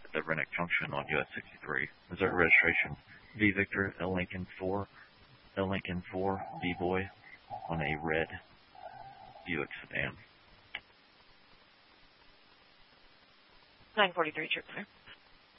the Rennick Junction on US 63. Missouri registration V Victor L Lincoln 4 B Boy on a red Buick sedan. 943 Trooper.